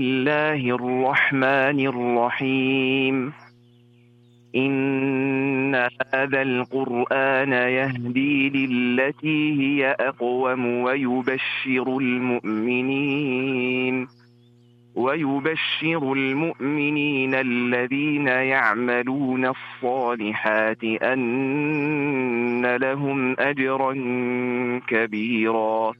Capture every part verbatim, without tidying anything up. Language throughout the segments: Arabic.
الله الرحمن الرحيم. إن هذا القرآن يهدي للتي هي أقوم ويبشر المؤمنين ويبشر المؤمنين الذين يعملون الصالحات أن لهم أجرا كبيرا،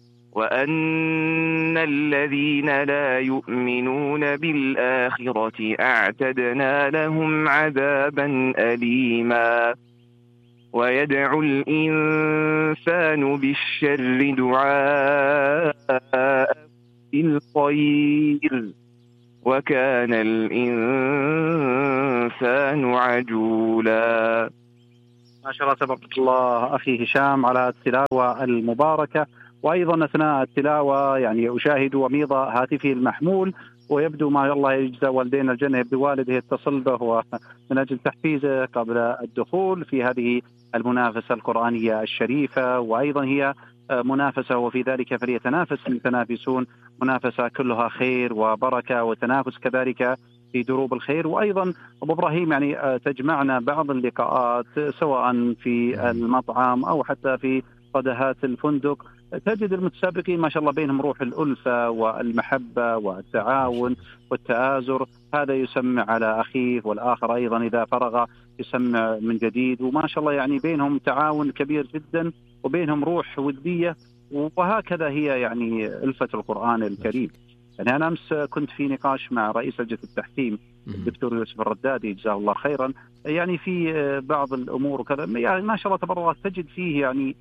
وأن الذين لا يؤمنون بالآخرة أعتدنا لهم عذابا أليما. ويدعو الإنسان بالشر دعاء بالخير، وكان الإنسان عجولا. ما شاء الله تبارك الله أخي هشام على التلاوة المباركة. وأيضا أثناء التلاوة يعني أشاهد وميض هاتفي المحمول، ويبدو ما الله يجزى والدينا الجنة، يبدو والده يتصل به من أجل تحفيزه قبل الدخول في هذه المنافسة القرآنية الشريفة. وأيضا هي منافسة وفي ذلك فليتنافس المتنافسون، منافسة كلها خير وبركة وتنافس كذلك في دروب الخير. وأيضا أبو إبراهيم يعني تجمعنا بعض اللقاءات سواء في المطعم أو حتى في قدهات الفندق، تجد المتسابقين ما شاء الله بينهم روح الألفة والمحبة والتعاون والتآزر. هذا يسمع على أخيه، والآخر أيضا إذا فرغ يسمع من جديد، وما شاء الله يعني بينهم تعاون كبير جدا وبينهم روح ودية. وهكذا هي يعني ألفة القرآن الكريم. يعني أنا أمس كنت في نقاش مع رئيس لجنة التحكيم الدكتور يوسف الردادي جزاه الله خيرا، يعني في بعض الأمور وكذا، يعني ما شاء الله تبارك الله تجد فيه يعني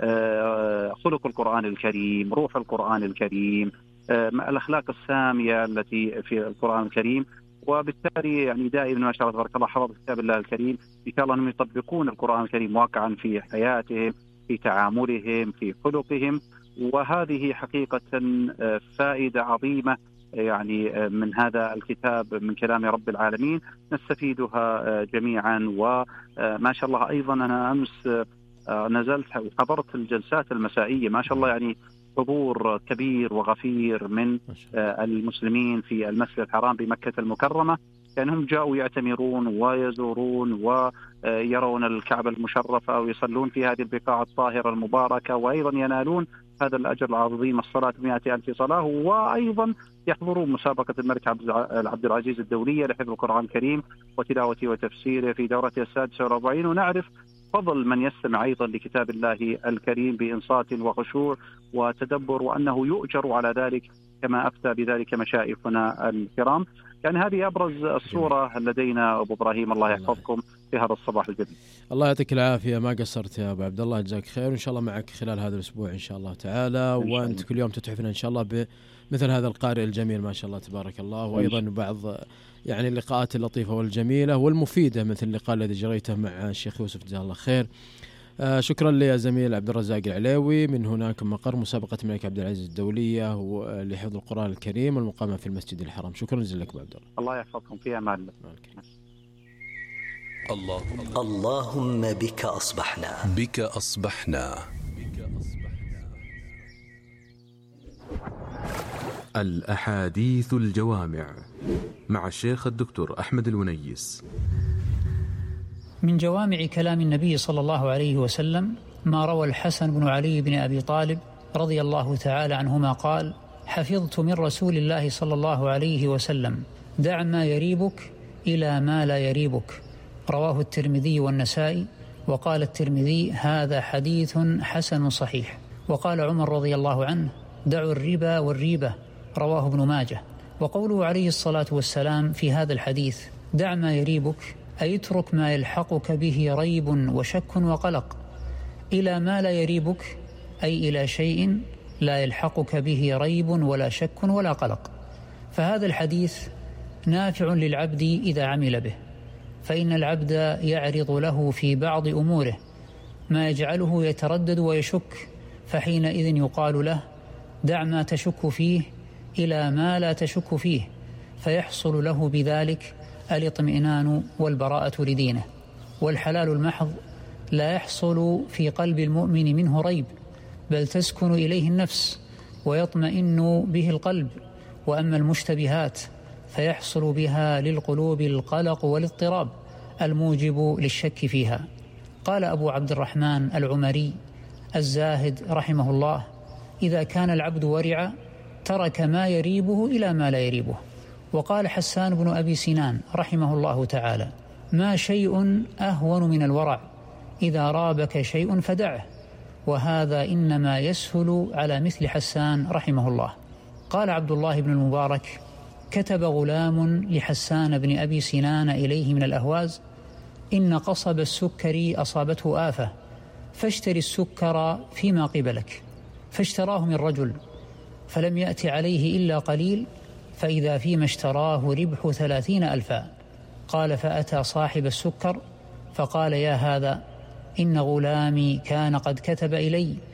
خلق القرآن الكريم، روح القرآن الكريم، الأخلاق السامية التي في القرآن الكريم. وبالتالي يعني دائما ما شاء الله تبارك الله حفظ كتاب الله الكريم، إن شاء الله أنهم يطبقون القرآن الكريم واقعا في حياتهم، في تعاملهم، في خلقهم. وهذه حقيقة فائدة عظيمة يعني من هذا الكتاب، من كلام رب العالمين نستفيدها جميعا. وما شاء الله أيضا أنا أمس نزلت وحضرت الجلسات المسائية، ما شاء الله يعني حضور كبير وغفير من المسلمين في المسجد الحرام بمكة المكرمة، كأنهم جاءوا يعتمرون ويزورون ويرون الكعبة المشرفة ويصلون في هذه البقاع الطاهرة المباركة، وأيضا ينالون هذا الأجر العظيم الصلاة بمئة ألف صلاة، وأيضا يحضرون مسابقة الملك عبد العزيز الدولية لحفظ القرآن الكريم وتلاوته وتفسيره في دورته السادسة والأربعين. ونعرف فضل من يستمع أيضا لكتاب الله الكريم بإنصات وخشوع وتدبر، وأنه يؤجر على ذلك كما أفتى بذلك مشايخنا الكرام. يعني هذه أبرز الصورة لدينا أبو إبراهيم، الله يحفظكم في هذا الصباح الجميل. الله يعطيك العافية، ما قصرت يا أبو عبد الله، جزاك خير، وإن شاء الله معك خلال هذا الأسبوع إن شاء الله تعالى. وأنت كل يوم تتحفنا إن شاء الله بمثل هذا القارئ الجميل ما شاء الله تبارك الله. وأيضا بعض يعني اللقاءات اللطيفة والجميلة والمفيدة مثل اللقاء الذي جريته مع الشيخ يوسف جزاه الله خير. آه شكرا لي يا زميل عبد الرزاق العليوي من هناك مقر مسابقة الملك عبد العزيز الدولية لحفظ القرآن الكريم المقامة في المسجد الحرام. شكرا جزيلا لك أبو عبد الله. الله يحفظكم في أمان الله. اللهم بك أصبحنا بك أصبحنا الأحاديث الجوامع مع الشيخ الدكتور أحمد الونيس. من جوامع كلام النبي صلى الله عليه وسلم ما روى الحسن بن علي بن أبي طالب رضي الله تعالى عنهما قال: حفظت من رسول الله صلى الله عليه وسلم: دع ما يريبك إلى ما لا يريبك. رواه الترمذي والنسائي. وقال الترمذي: هذا حديث حسن صحيح. وقال عمر رضي الله عنه: دعوا الربا والريبة. رواه ابن ماجه. وقوله عليه الصلاة والسلام في هذا الحديث: دع ما يريبك، أي اترك ما يلحقك به ريب وشك وقلق، إلى ما لا يريبك أي إلى شيء لا يلحقك به ريب ولا شك ولا قلق. فهذا الحديث نافع للعبد إذا عمل به، فإن العبد يعرض له في بعض أموره ما يجعله يتردد ويشك، فحينئذ يقال له: دع ما تشك فيه إلى ما لا تشك فيه، فيحصل له بذلك الاطمئنان والبراءة لدينه. والحلال المحض لا يحصل في قلب المؤمن منه ريب، بل تسكن إليه النفس ويطمئن به القلب وأما المشتبهات فيحصل بها للقلوب القلق والاضطراب الموجب للشك فيها. قال أبو عبد الرحمن العمري الزاهد رحمه الله: إذا كان العبد ورعا ترك ما يريبه إلى ما لا يريبه. وقال حسان بن أبي سنان رحمه الله تعالى: ما شيء أهون من الورع، إذا رابك شيء فدعه. وهذا إنما يسهل على مثل حسان رحمه الله. قال عبد الله بن المبارك: كتب غلام لحسان بن أبي سنان إليه من الأهواز: إن قصب السكر أصابته آفة، فاشتري السكر فيما قبلك. فاشتراه من رجل فلم يأت عليه إلا قليل، فإذا فيما اشتراه ربح ثلاثين ألفا. قال: فأتى صاحب السكر فقال: يا هذا، إن غلامي كان قد كتب إلي